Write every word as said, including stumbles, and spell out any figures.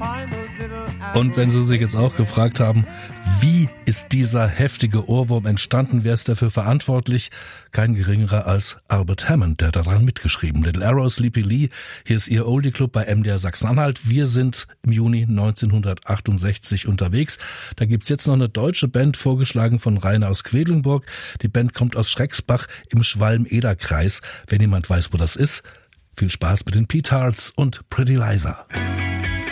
Und wenn Sie sich jetzt auch gefragt haben, wie ist dieser heftige Ohrwurm entstanden, wer ist dafür verantwortlich? Kein geringerer als Albert Hammond, der daran mitgeschrieben. Little Arrow, Sleepy Lee, hier ist Ihr Oldie Club bei M D R Sachsen-Anhalt. Wir sind im Juni neunzehnhundertachtundsechzig unterwegs. Da gibt's jetzt noch eine deutsche Band, vorgeschlagen von Rainer aus Quedlinburg. Die Band kommt aus Schrecksbach im Schwalm-Eder-Kreis. Wenn jemand weiß, wo das ist, viel Spaß mit den Petards und Pretty Liza.